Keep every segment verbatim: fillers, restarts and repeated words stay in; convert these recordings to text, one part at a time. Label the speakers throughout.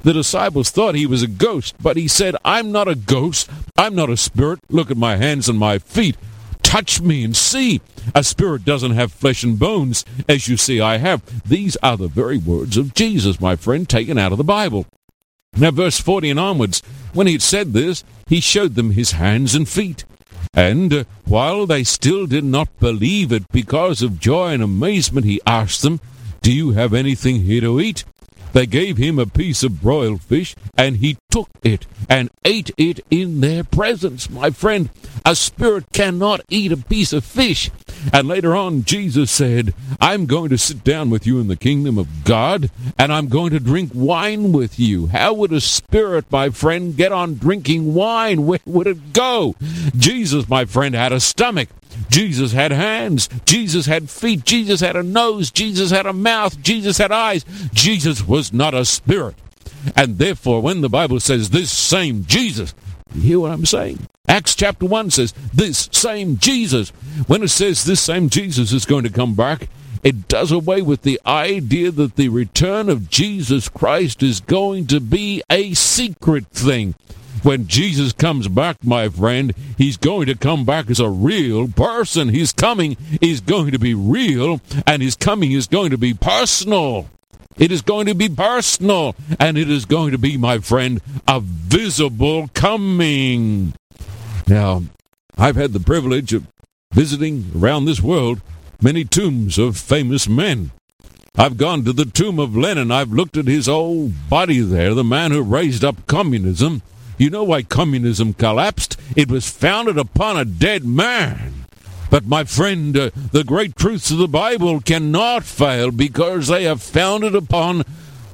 Speaker 1: The disciples thought he was a ghost, but he said, I'm not a ghost. I'm not a spirit. Look at my hands and my feet. Touch me and see. A spirit doesn't have flesh and bones, as you see I have. These are the very words of Jesus, my friend, taken out of the Bible. Now, verse forty and onwards, when he had said this, he showed them his hands and feet. And uh, while they still did not believe it, because of joy and amazement, he asked them, do you have anything here to eat? They gave him a piece of broiled fish, and he took it and ate it in their presence. My friend, a spirit cannot eat a piece of fish. And later on, Jesus said, I'm going to sit down with you in the kingdom of God, and I'm going to drink wine with you. How would a spirit, my friend, get on drinking wine? Where would it go? Jesus, my friend, had a stomach. Jesus had hands. Jesus had feet. Jesus had a nose. Jesus had a mouth. Jesus had eyes. Jesus was not a spirit. And therefore, when the Bible says this same Jesus, you hear what I'm saying? Acts chapter one says this same Jesus. When it says this same Jesus is going to come back, it does away with the idea that the return of Jesus Christ is going to be a secret thing. When Jesus comes back, my friend, he's going to come back as a real person. His coming is going to be real, and his coming is going to be personal. It is going to be personal, and it is going to be, my friend, a visible coming. Now, I've had the privilege of visiting around this world many tombs of famous men. I've gone to the tomb of Lenin. I've looked at his old body there, the man who raised up communism. You know why communism collapsed? It was founded upon a dead man. But my friend, uh, the great truths of the Bible cannot fail because they are founded upon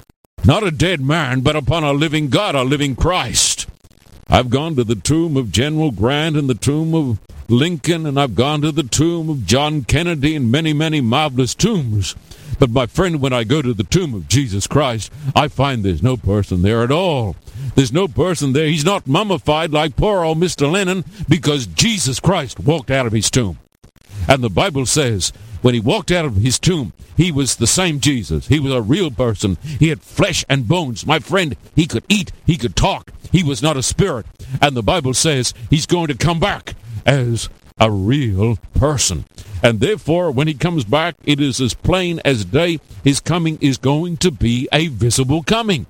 Speaker 1: not a dead man, but upon a living God, a living Christ. I've gone to the tomb of General Grant and the tomb of Lincoln, and I've gone to the tomb of John Kennedy and many, many marvelous tombs. But my friend, when I go to the tomb of Jesus Christ, I find there's no person there at all. There's no person there. He's not mummified like poor old Mister Lennon because Jesus Christ walked out of his tomb. And the Bible says when he walked out of his tomb, he was the same Jesus. He was a real person. He had flesh and bones. My friend, he could eat. He could talk. He was not a spirit. And the Bible says he's going to come back as a real person. And therefore, when he comes back, it is as plain as day. His coming is going to be a visible coming.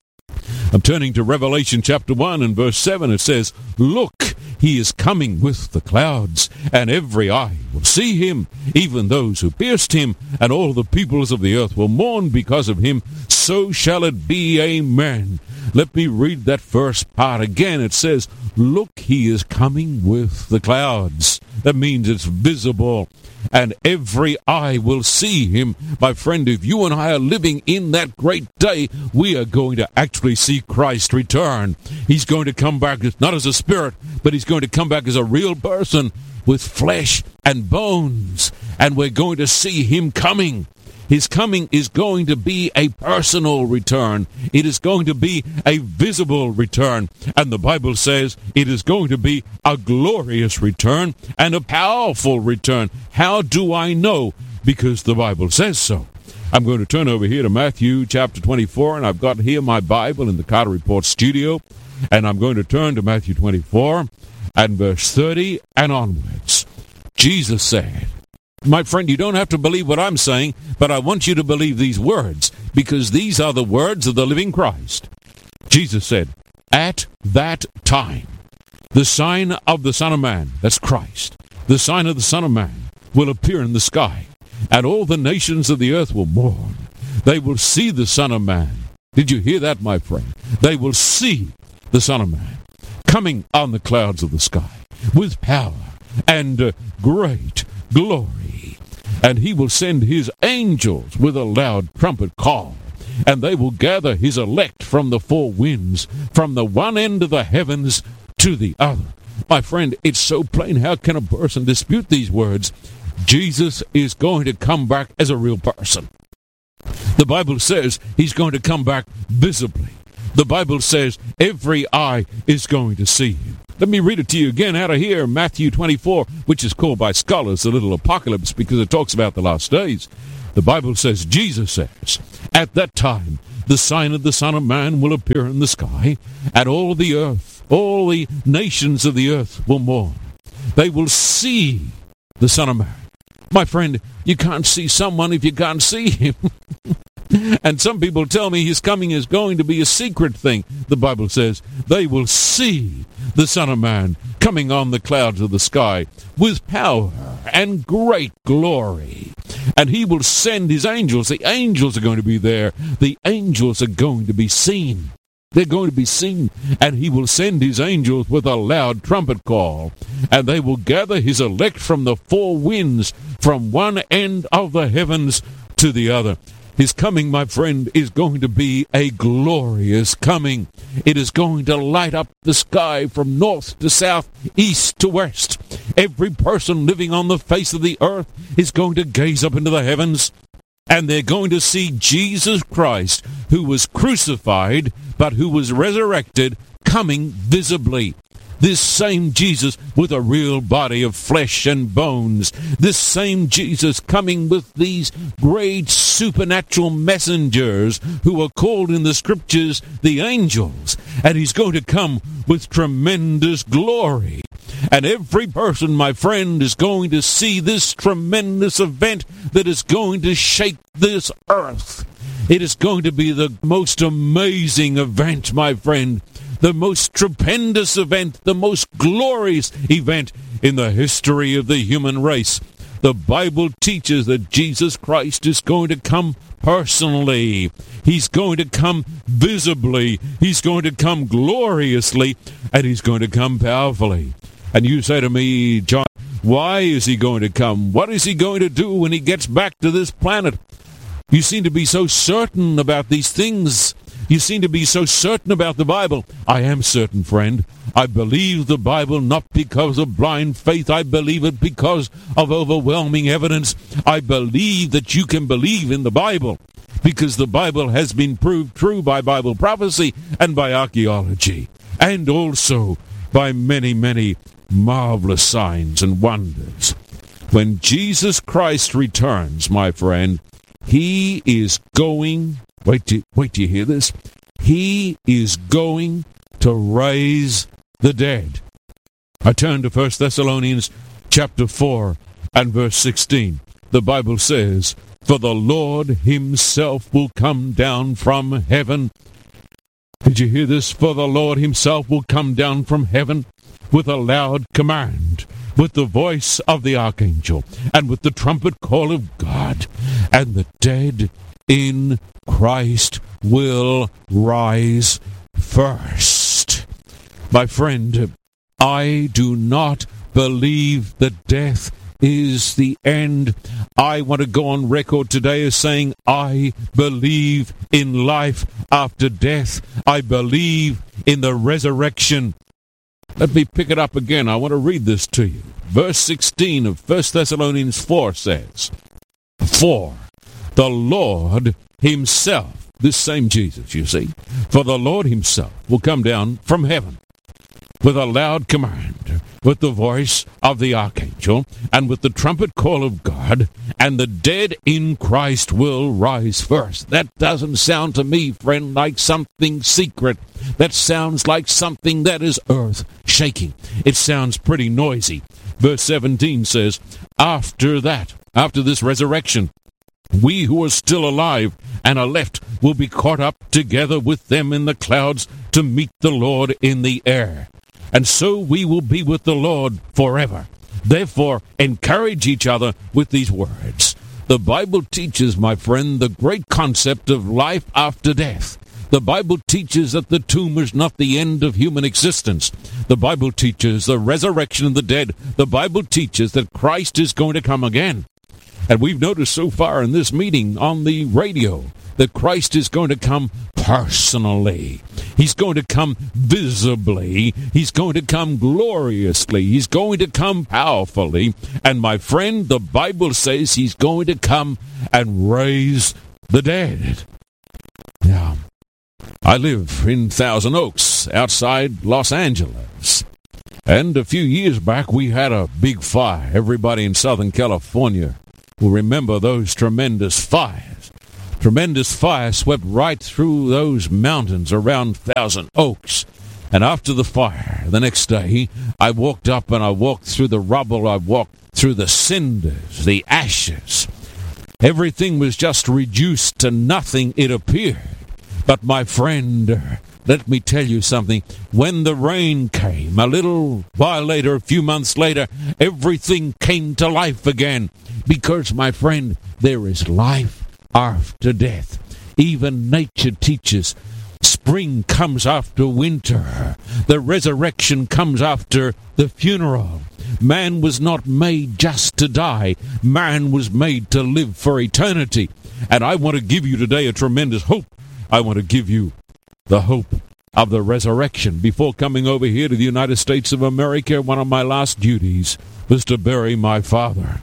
Speaker 1: I'm turning to Revelation chapter one and verse seven. It says, look, he is coming with the clouds, and every eye will see him, even those who pierced him, and all the peoples of the earth will mourn because of him. So shall it be. Amen. Let me read that first part again. It says, look, he is coming with the clouds. That means it's visible, and every eye will see him. My friend, if you and I are living in that great day, we are going to actually see Christ return. He's going to come back not as a spirit, but he's going to come back as a real person with flesh and bones, and we're going to see him coming. His coming is going to be a personal return. It is going to be a visible return. And the Bible says it is going to be a glorious return and a powerful return. How do I know? Because the Bible says so. I'm going to turn over here to Matthew chapter twenty-four, and I've got here my Bible in the Carter Report studio. And I'm going to turn to Matthew twenty-four and verse thirty and onwards. Jesus said, my friend, you don't have to believe what I'm saying, but I want you to believe these words, because these are the words of the living Christ. Jesus said, at that time, the sign of the Son of Man, that's Christ, the sign of the Son of Man will appear in the sky, and all the nations of the earth will mourn. They will see the Son of Man. Did you hear that, my friend? They will see the Son of Man coming on the clouds of the sky with power and uh, great glory. And he will send his angels with a loud trumpet call, and they will gather his elect from the four winds, from the one end of the heavens to the other. My friend, it's so plain. How can a person dispute these words? Jesus is going to come back as a real person. The Bible says he's going to come back visibly. The Bible says every eye is going to see him. Let me read it to you again out of here, Matthew twenty-four, which is called by scholars the little apocalypse because it talks about the last days. The Bible says, Jesus says, at that time, the sign of the Son of Man will appear in the sky, and all the earth, all the nations of the earth will mourn. They will see the Son of Man. My friend, you can't see someone if you can't see him. And some people tell me his coming is going to be a secret thing. The Bible says they will see the Son of Man coming on the clouds of the sky with power and great glory. And he will send his angels. The angels are going to be there. The angels are going to be seen. They're going to be seen. And he will send his angels with a loud trumpet call. And they will gather his elect from the four winds, from one end of the heavens to the other. His coming, my friend, is going to be a glorious coming. It is going to light up the sky from north to south, east to west. Every person living on the face of the earth is going to gaze up into the heavens, and they're going to see Jesus Christ, who was crucified, but who was resurrected, coming visibly. This same Jesus with a real body of flesh and bones. This same Jesus coming with these great supernatural messengers who are called in the scriptures the angels. And he's going to come with tremendous glory. And every person, my friend, is going to see this tremendous event that is going to shake this earth. It is going to be the most amazing event, my friend. The most stupendous event, the most glorious event in the history of the human race. The Bible teaches that Jesus Christ is going to come personally. He's going to come visibly. He's going to come gloriously. And he's going to come powerfully. And you say to me, John, why is he going to come? What is he going to do when he gets back to this planet? You seem to be so certain about these things. You seem to be so certain about the Bible. I am certain, friend. I believe the Bible not because of blind faith. I believe it because of overwhelming evidence. I believe that you can believe in the Bible because the Bible has been proved true by Bible prophecy and by archaeology, and also by many, many marvelous signs and wonders. When Jesus Christ returns, my friend, he is going... Wait till, wait till you hear this. He is going to raise the dead. I turn to First Thessalonians chapter four and verse sixteen. The Bible says, for the Lord himself will come down from heaven. Did you hear this? For the Lord himself will come down from heaven with a loud command, with the voice of the archangel, and with the trumpet call of God, and the dead in Christ will rise first. My friend, I do not believe that death is the end. I want to go on record today as saying I believe in life after death. I believe in the resurrection. Let me pick it up again. I want to read this to you. Verse sixteen of First Thessalonians four says, for the Lord himself, this same Jesus, you see, for the Lord himself will come down from heaven with a loud command, with the voice of the archangel, and with the trumpet call of God, and the dead in Christ will rise first. That doesn't sound to me, friend, like something secret. That sounds like something that is earth-shaking. It sounds pretty noisy. Verse seventeen says, after that, after this resurrection, we who are still alive and are left will be caught up together with them in the clouds to meet the Lord in the air. And so we will be with the Lord forever. Therefore, encourage each other with these words. The Bible teaches, my friend, the great concept of life after death. The Bible teaches that the tomb is not the end of human existence. The Bible teaches the resurrection of the dead. The Bible teaches that Christ is going to come again. And we've noticed so far in this meeting on the radio that Christ is going to come personally. He's going to come visibly. He's going to come gloriously. He's going to come powerfully. And my friend, the Bible says he's going to come and raise the dead. Now, I live in Thousand Oaks, outside Los Angeles. And a few years back, we had a big fire. Everybody in Southern California will remember those tremendous fires. Tremendous fire swept right through those mountains around Thousand Oaks. And after the fire, the next day, I walked up and I walked through the rubble. I walked through the cinders, the ashes. Everything was just reduced to nothing, it appeared. But my friend, let me tell you something. When the rain came, a little while later, a few months later, everything came to life again. Because, my friend, there is life after death. Even nature teaches. Spring comes after winter. The resurrection comes after the funeral. Man was not made just to die. Man was made to live for eternity. And I want to give you today a tremendous hope. I want to give you the hope of the resurrection. Before coming over here to the United States of America, one of my last duties was to bury my father.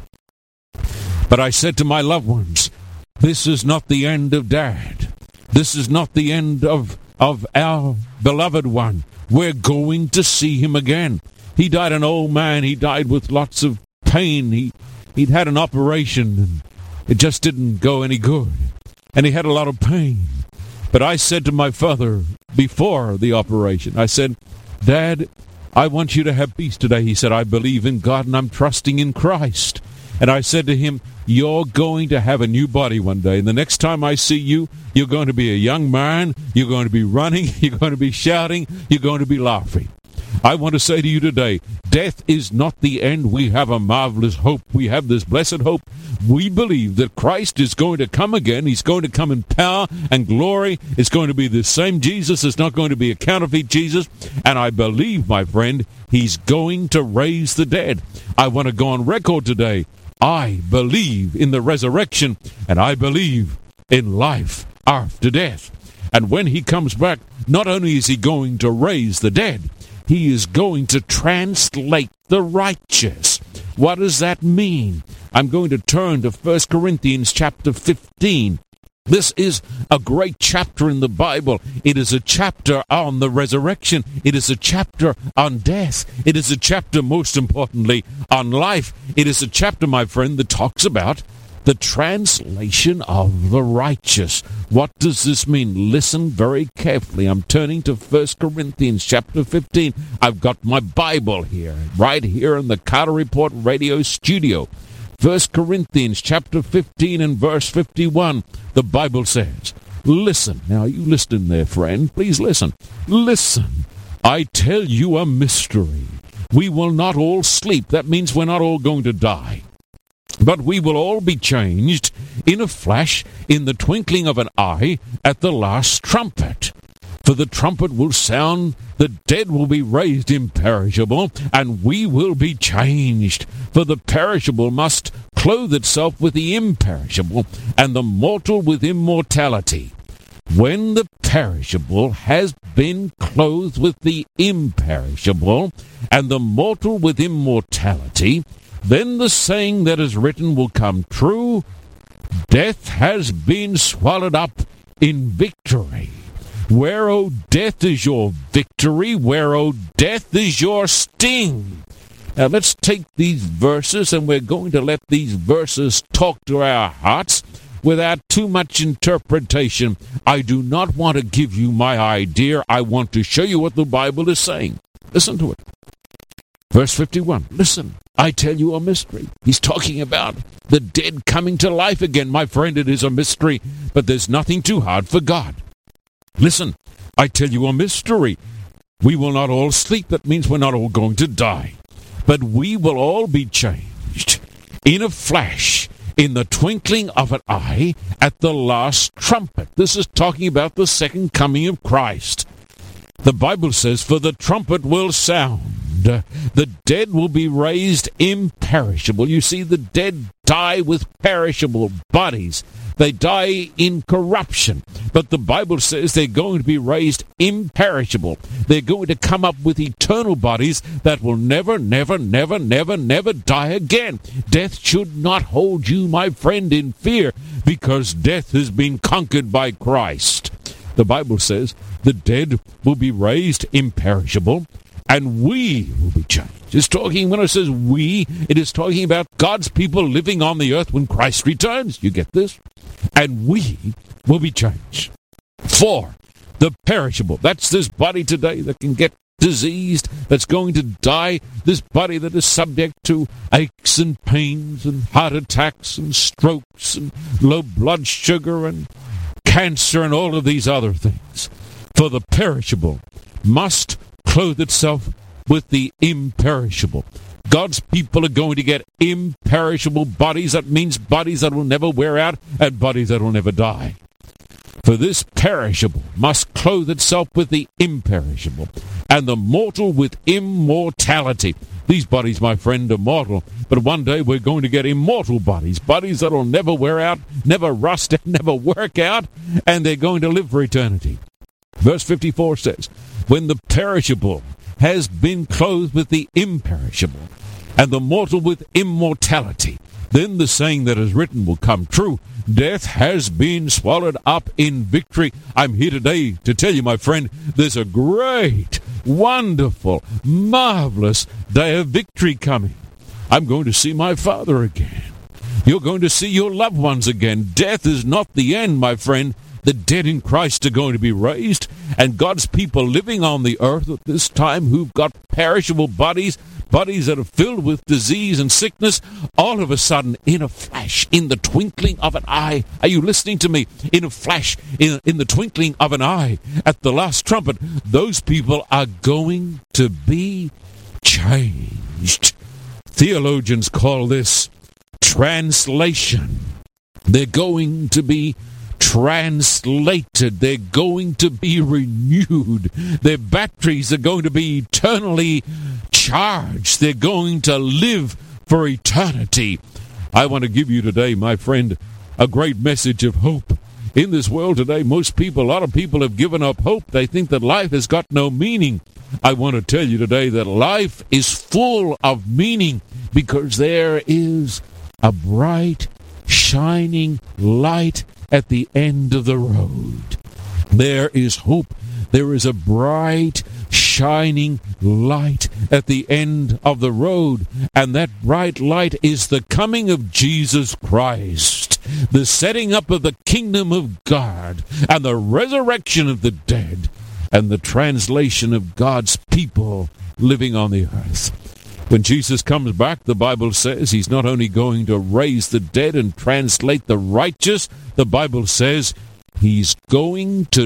Speaker 1: But I said to my loved ones, this is not the end of Dad. This is not the end of, of our beloved one. We're going to see him again. He died an old man. He died with lots of pain. He, he'd had an operation, and it just didn't go any good. And he had a lot of pain. But I said to my father before the operation, I said, Dad, I want you to have peace today. He said, I believe in God and I'm trusting in Christ. And I said to him, you're going to have a new body one day. And the next time I see you, you're going to be a young man. You're going to be running. You're going to be shouting. You're going to be laughing. I want to say to you today, death is not the end. We have a marvelous hope. We have this blessed hope. We believe that Christ is going to come again. He's going to come in power and glory. It's going to be the same Jesus. It's not going to be a counterfeit Jesus. And I believe, my friend, he's going to raise the dead. I want to go on record today. I believe in the resurrection, and I believe in life after death. And when he comes back, not only is he going to raise the dead, he is going to translate the righteous. What does that mean? I'm going to turn to First Corinthians chapter fifteen. This is a great chapter in the Bible. It is a chapter on the resurrection. It is a chapter on death. It is a chapter, most importantly, on life. It is a chapter, my friend, that talks about the translation of the righteous. What does this mean? Listen very carefully. I'm turning to First Corinthians chapter fifteen. I've got my Bible here, right here in the Carter Report radio studio. First Corinthians chapter fifteen and verse fifty-one. The Bible says, listen. Now you listen there, friend. Please listen. Listen. I tell you a mystery. We will not all sleep. That means we're not all going to die. But we will all be changed in a flash, in the twinkling of an eye, at the last trumpet. For the trumpet will sound, the dead will be raised imperishable, and we will be changed. For the perishable must clothe itself with the imperishable, and the mortal with immortality. When the perishable has been clothed with the imperishable, and the mortal with immortality, then the saying that is written will come true, death has been swallowed up in victory. Where, O death, is your victory? Where, O death, is your sting? Now let's take these verses, and we're going to let these verses talk to our hearts without too much interpretation. I do not want to give you my idea. I want to show you what the Bible is saying. Listen to it. Verse fifty-one, listen, I tell you a mystery. He's talking about the dead coming to life again. My friend, it is a mystery, but there's nothing too hard for God. Listen, I tell you a mystery. We will not all sleep. That means we're not all going to die. But we will all be changed in a flash, in the twinkling of an eye, at the last trumpet. This is talking about the second coming of Christ. The Bible says, for the trumpet will sound. The dead will be raised imperishable. You see, the dead die with perishable bodies. They die in corruption. But the Bible says they're going to be raised imperishable. They're going to come up with eternal bodies that will never, never, never, never, never die again. Death should not hold you, my friend, in fear, because death has been conquered by Christ. The Bible says the dead will be raised imperishable, and we will be changed. It's talking, when it says we, it is talking about God's people living on the earth when Christ returns. You get this? And we will be changed. Four, the perishable. That's this body today that can get diseased, that's going to die, this body that is subject to aches and pains and heart attacks and strokes and low blood sugar and cancer and all of these other things. For the perishable must clothe itself with the imperishable. God's people are going to get imperishable bodies. That means bodies that will never wear out and bodies that will never die. For this perishable must clothe itself with the imperishable, and the mortal with immortality. These bodies, my friend, are mortal, but one day we're going to get immortal bodies, bodies that will never wear out, never rust, and never work out, and they're going to live for eternity. Verse fifty-four says, when the perishable has been clothed with the imperishable, and the mortal with immortality, then the saying that is written will come true. Death has been swallowed up in victory. I'm here today to tell you, my friend, there's a great, wonderful, marvelous day of victory coming. I'm going to see my Father again. You're going to see your loved ones again. Death is not the end, my friend. The dead in Christ are going to be raised, and God's people living on the earth at this time who've got perishable bodies, bodies that are filled with disease and sickness, all of a sudden, in a flash, in the twinkling of an eye, are you listening to me? In a flash, in, in the twinkling of an eye, at the last trumpet, those people are going to be changed. Theologians call this translation. They're going to be translated. They're going to be renewed. Their batteries are going to be eternally charged. They're going to live for eternity. I want to give you today, my friend, a great message of hope. In this world today, most people, a lot of people have given up hope. They think that life has got no meaning. I want to tell you today that life is full of meaning because there is a bright, shining light at the end of the road. There is hope. There is a bright, shining light at the end of the road. And that bright light is the coming of Jesus Christ, the setting up of the kingdom of God, and the resurrection of the dead, and the translation of God's people living on the earth. When Jesus comes back, the Bible says he's not only going to raise the dead and translate the righteous, the Bible says he's going to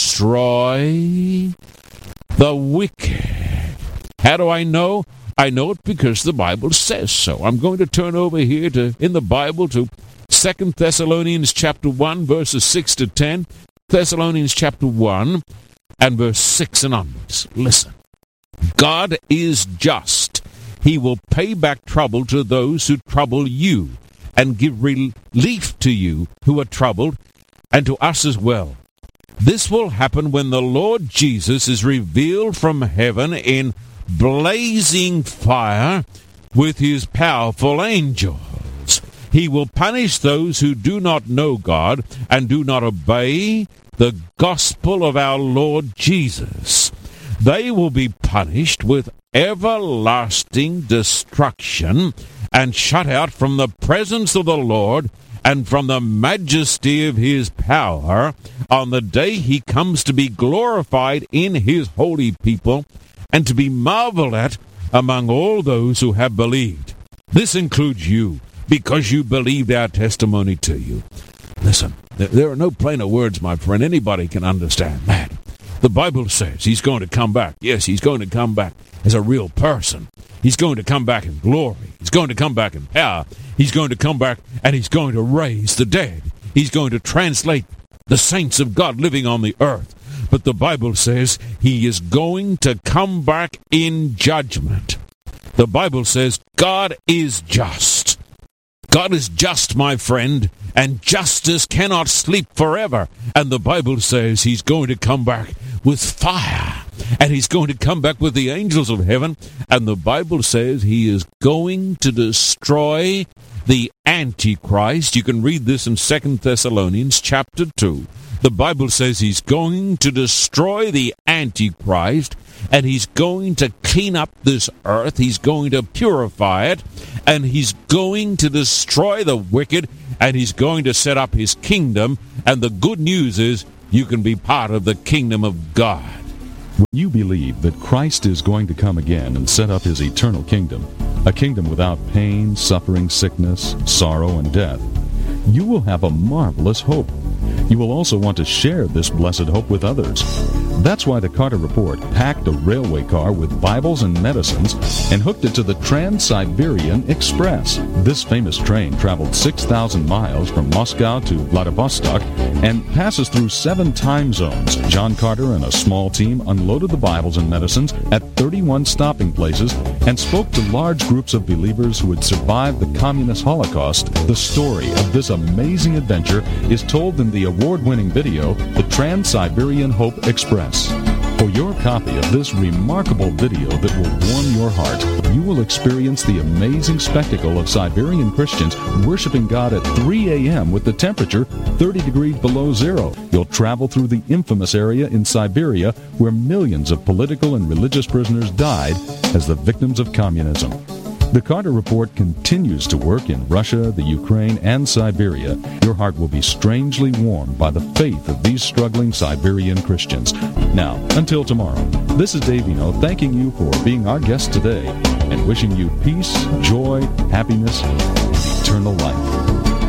Speaker 1: destroy the wicked. How do I know? I know it because the Bible says so. I'm going to turn over here to in the Bible to Second Thessalonians chapter one, verses six to ten. Thessalonians chapter one and verse six and onwards. Listen. God is just. He will pay back trouble to those who trouble you, and give relief to you who are troubled, and to us as well. This will happen when the Lord Jesus is revealed from heaven in blazing fire with his powerful angels. He will punish those who do not know God and do not obey the gospel of our Lord Jesus. They will be punished with everlasting destruction and shut out from the presence of the Lord and from the majesty of his power on the day he comes to be glorified in his holy people and to be marveled at among all those who have believed. This includes you, because you believed our testimony to you. Listen, there are no plainer words, my friend. Anybody can understand that. The Bible says he's going to come back. Yes, he's going to come back as a real person. He's going to come back in glory. He's going to come back in power. He's going to come back and he's going to raise the dead. He's going to translate the saints of God living on the earth. But the Bible says he is going to come back in judgment. The Bible says God is just. God is just, my friend, and justice cannot sleep forever. And the Bible says he's going to come back with fire, and he's going to come back with the angels of heaven. And the Bible says he is going to destroy the Antichrist. You can read this in Second Thessalonians chapter two, The Bible says he's going to destroy the Antichrist, and he's going to clean up this earth. He's going to purify it, and he's going to destroy the wicked, and he's going to set up his kingdom. And the good news is you can be part of the kingdom of God.
Speaker 2: When you believe that Christ is going to come again and set up his eternal kingdom, a kingdom without pain, suffering, sickness, sorrow, and death, you will have a marvelous hope. You will also want to share this blessed hope with others. That's why the Carter Report packed a railway car with Bibles and medicines and hooked it to the Trans-Siberian Express. This famous train traveled six thousand miles from Moscow to Vladivostok and passes through seven time zones. John Carter and a small team unloaded the Bibles and medicines at thirty-one stopping places and spoke to large groups of believers who had survived the communist Holocaust. The story of this amazing adventure is told in the award-winning video, The Trans-Siberian Hope Express. For your copy of this remarkable video that will warm your heart, you will experience the amazing spectacle of Siberian Christians worshiping God at three a.m. with the temperature thirty degrees below zero. You'll travel through the infamous area in Siberia where millions of political and religious prisoners died as the victims of communism. The Carter Report continues to work in Russia, the Ukraine, and Siberia. Your heart will be strangely warmed by the faith of these struggling Siberian Christians. Now, until tomorrow, this is Dave Eno thanking you for being our guest today and wishing you peace, joy, happiness, and eternal life.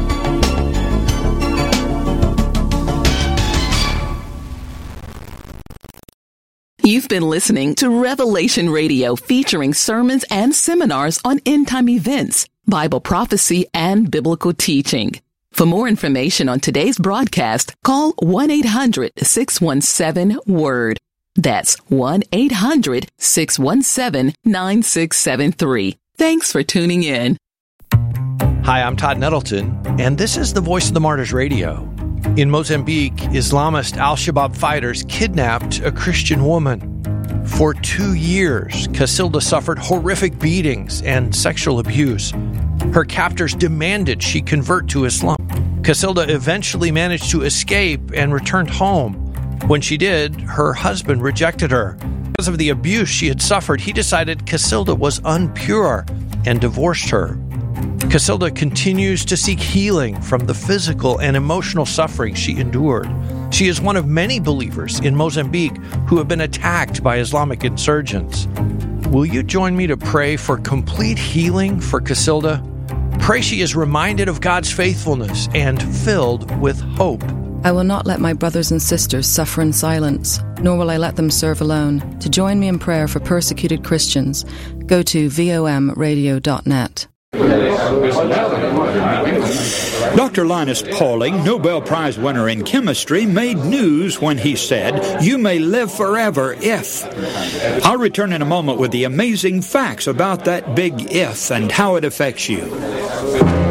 Speaker 3: You've been listening to Revelation Radio, featuring sermons and seminars on end-time events, Bible prophecy, and biblical teaching. For more information on today's broadcast, call one eight hundred six one seven WORD. That's one eight hundred six one seven nine six seven three. Thanks for tuning in.
Speaker 4: Hi, I'm Todd Nettleton, and this is the Voice of the Martyrs Radio. In Mozambique, Islamist al-Shabaab fighters kidnapped a Christian woman. For two years, Casilda suffered horrific beatings and sexual abuse. Her captors demanded she convert to Islam. Casilda eventually managed to escape and returned home. When she did, her husband rejected her. Because of the abuse she had suffered, he decided Casilda was impure and divorced her. Casilda continues to seek healing from the physical and emotional suffering she endured. She is one of many believers in Mozambique who have been attacked by Islamic insurgents. Will you join me to pray for complete healing for Casilda? Pray she is reminded of God's faithfulness and filled with hope.
Speaker 5: I will not let my brothers and sisters suffer in silence, nor will I let them serve alone. To join me in prayer for persecuted Christians, go to V O M radio dot net.
Speaker 6: Doctor Linus Pauling, Nobel Prize winner in chemistry, made news when he said, "You may live forever if." I'll return in a moment with the amazing facts about that big if and how it affects you.